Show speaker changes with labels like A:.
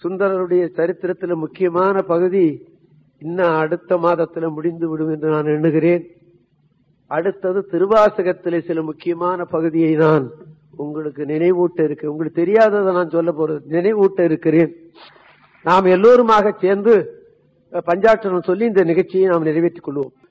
A: சுந்தரருடைய சரித்திரத்தில் முக்கியமான பகுதி இன்னும் அடுத்த மாதத்தில் முடிந்து விடும் என்று நான் எண்ணுகிறேன். அடுத்தது திருவாசகத்திலே சில முக்கியமான பகுதியை நான் உங்களுக்கு நினைவூட்ட இருக்கிறேன். உங்களுக்கு தெரியாததை நான் சொல்ல போறது நினைவூட்ட இருக்கிறேன். நாம் எல்லோருமாக சேர்ந்து பஞ்சாட்சரம் சொல்லி இந்த நிகழ்ச்சியை நாம் நிறைவேற்றிக் கொள்வோம்.